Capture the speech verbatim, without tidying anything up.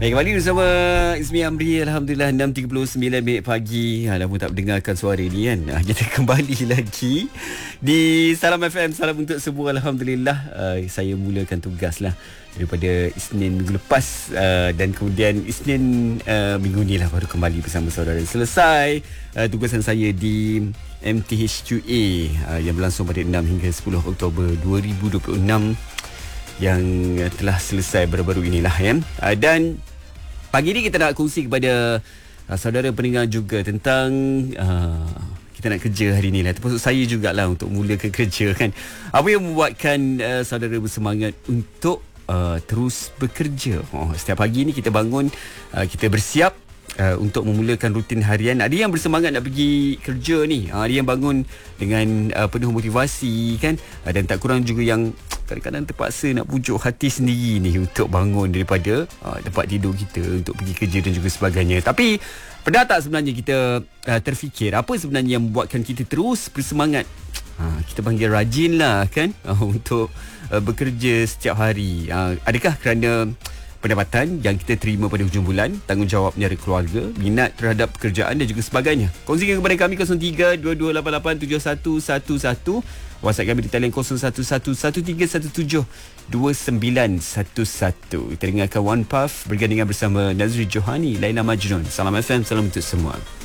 Baik, kembali bersama Ismi Amri. Alhamdulillah enam tiga puluh sembilan minit pagi. Dah pun tak mendengarkan suara ni kan. Ah, Kita kembali lagi di Salam F M. Salam untuk semua. Alhamdulillah uh, saya mulakan tugas lah daripada Isnin minggu lepas, uh, dan kemudian Isnin uh, minggu ni lah baru kembali bersama saudara. Selesai uh, tugasan saya di M T H Q A uh, yang berlangsung pada enam hingga sepuluh Oktober dua ribu dua puluh enam yang telah selesai baru-baru inilah ya. Uh, dan pagi ni kita nak kongsi kepada uh, saudara pendengar juga tentang uh, kita nak kerja hari ni lah. Termasuk saya jugalah untuk mulakan kerja kan. Apa yang membuatkan uh, saudara bersemangat untuk uh, terus bekerja? Oh, setiap pagi ni kita bangun, uh, kita bersiap Uh, untuk memulakan rutin harian. Ada yang bersemangat nak pergi kerja ni, uh, ada yang bangun dengan uh, penuh motivasi kan, uh, dan tak kurang juga yang kadang-kadang terpaksa nak pujuk hati sendiri ni untuk bangun daripada uh, tempat tidur kita untuk pergi kerja dan juga sebagainya. Tapi pernah tak sebenarnya kita uh, terfikir apa sebenarnya yang membuatkan kita terus bersemangat? Uh, kita panggil rajin lah kan, uh, untuk uh, bekerja setiap hari. Uh, adakah kerana pendapatan yang kita terima pada hujung bulan, tanggungjawab menyara keluarga, minat terhadap pekerjaan dan juga sebagainya? Kongsikan kepada kami kosong tiga dua dua lapan lapan tujuh satu satu satu. WhatsApp kami di talian kosong satu satu satu tiga satu tujuh dua sembilan satu satu. Kita dengarkan One Puff bergandingan bersama Nazri Johani, Laila Majnun. Salam F M, salam untuk semua.